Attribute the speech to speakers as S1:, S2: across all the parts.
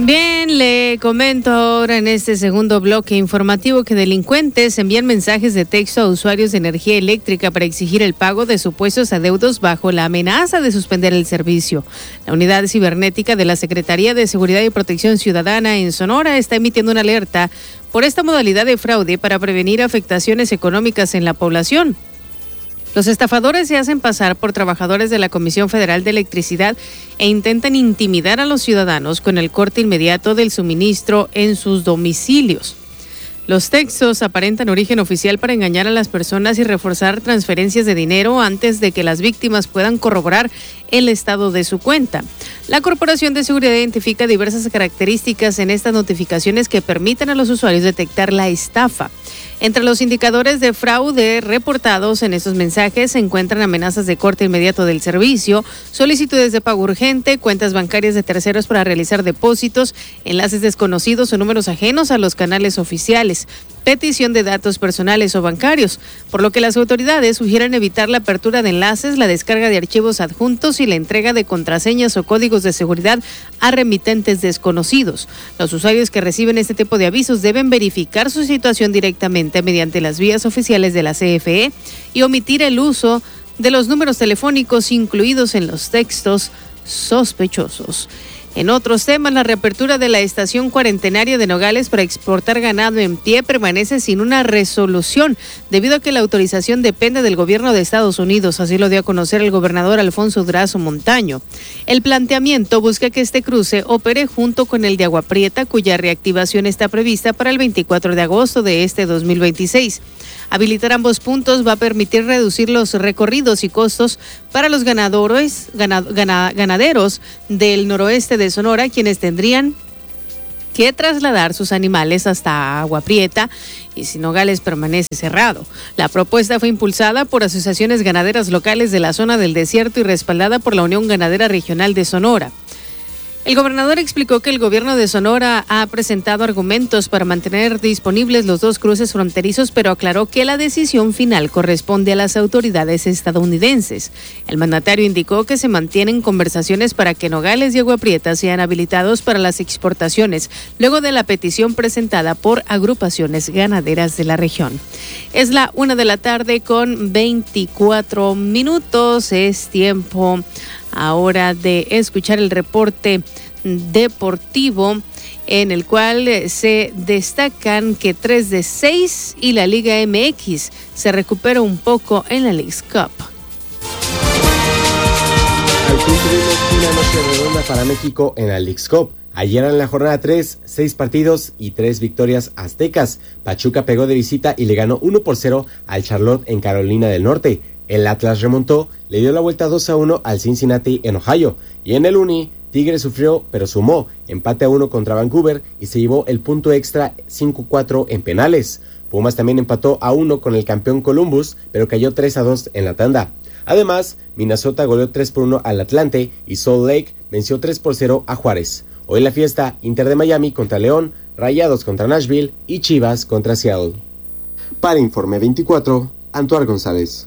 S1: Bien, le comento ahora en este segundo bloque informativo que delincuentes envían mensajes de texto a usuarios de energía eléctrica para exigir el pago de supuestos adeudos bajo la amenaza de suspender el servicio. La unidad cibernética de la Secretaría de Seguridad y Protección Ciudadana en Sonora está emitiendo una alerta por esta modalidad de fraude para prevenir afectaciones económicas en la población. Los estafadores se hacen pasar por trabajadores de la Comisión Federal de Electricidad e intentan intimidar a los ciudadanos con el corte inmediato del suministro en sus domicilios. Los textos aparentan origen oficial para engañar a las personas y reforzar transferencias de dinero antes de que las víctimas puedan corroborar el estado de su cuenta. La Corporación de Seguridad identifica diversas características en estas notificaciones que permiten a los usuarios detectar la estafa. Entre los indicadores de fraude reportados en estos mensajes se encuentran amenazas de corte inmediato del servicio, solicitudes de pago urgente, cuentas bancarias de terceros para realizar depósitos, enlaces desconocidos o números ajenos a los canales oficiales, petición de datos personales o bancarios, por lo que las autoridades sugieren evitar la apertura de enlaces, la descarga de archivos adjuntos y la entrega de contraseñas o códigos de seguridad a remitentes desconocidos. Los usuarios que reciben este tipo de avisos deben verificar su situación directamente mediante las vías oficiales de la CFE y omitir el uso de los números telefónicos incluidos en los textos sospechosos. En otros temas, la reapertura de la estación cuarentenaria de Nogales para exportar ganado en pie permanece sin una resolución, debido a que la autorización depende del gobierno de Estados Unidos, así lo dio a conocer el gobernador Alfonso Durazo Montaño. El planteamiento busca que este cruce opere junto con el de Agua Prieta, cuya reactivación está prevista para el 24 de agosto de este 2026. Habilitar ambos puntos va a permitir reducir los recorridos y costos para los ganaderos del noroeste de Sonora, quienes tendrían que trasladar sus animales hasta Agua Prieta y si Nogales permanece cerrado. La propuesta fue impulsada por asociaciones ganaderas locales de la zona del desierto y respaldada por la Unión Ganadera Regional de Sonora. El gobernador explicó que el gobierno de Sonora ha presentado argumentos para mantener disponibles los dos cruces fronterizos, pero aclaró que la decisión final corresponde a las autoridades estadounidenses. El mandatario indicó que se mantienen conversaciones para que Nogales y Agua Prieta sean habilitados para las exportaciones, luego de la petición presentada por agrupaciones ganaderas de la región. Es la 1:24 p.m. Es tiempo ahora de escuchar el reporte deportivo, en el cual se destacan que 3 de 6 y la Liga MX se recupera un poco en la Leagues Cup.
S2: Al fin tuvimos una noche redonda para México en la Leagues Cup. Ayer en la jornada 3, 6 partidos y 3 victorias aztecas. Pachuca pegó de visita y le ganó 1-0 al Charlotte en Carolina del Norte. El Atlas remontó, le dio la vuelta 2-1 al Cincinnati en Ohio. Y en el Uni, Tigres sufrió, pero sumó, empate a 1 contra Vancouver y se llevó el punto extra 5-4 en penales. Pumas también empató a 1 con el campeón Columbus, pero cayó 3-2 en la tanda. Además, Minnesota goleó 3-1 al Atlante y Salt Lake venció 3-0 a Juárez. Hoy la fiesta, Inter de Miami contra León, Rayados contra Nashville y Chivas contra Seattle. Para Informe 24, Antoine González.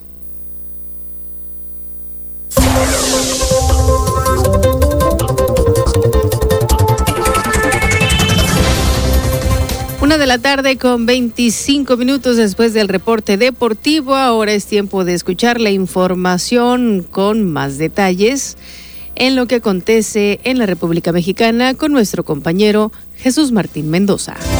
S1: Una de la tarde con 25 minutos después del reporte deportivo. Ahora es tiempo de escuchar la información con más detalles en lo que acontece en la República Mexicana con nuestro compañero Jesús Martín Mendoza.